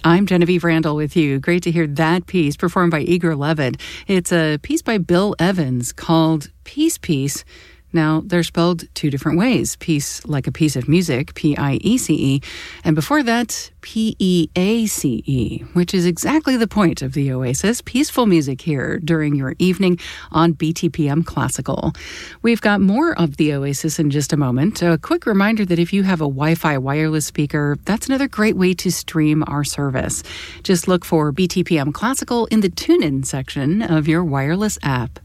I'm Genevieve Randall with you. Great to hear that piece performed by Igor Levin. It's a piece by Bill Evans called Peace Piece. Now, they're spelled two different ways. Piece like a piece of music, P-I-E-C-E, and before that, P-E-A-C-E, which is exactly the point of the Oasis. Peaceful music here during your evening on BTPM Classical. We've got more of the Oasis in just a moment. A quick reminder that if you have a Wi-Fi wireless speaker, that's another great way to stream our service. Just look for BTPM Classical in the TuneIn section of your wireless app.